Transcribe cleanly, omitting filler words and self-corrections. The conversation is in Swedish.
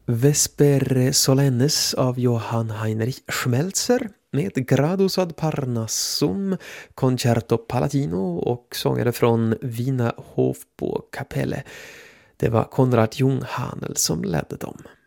Vesper Solennes av Johann Heinrich Schmelzer med Gradus ad Parnassum, Concerto Palatino och sångare från Wiener Hofburgkapelle. Det var Konrad Ljunghanel som ledde dem.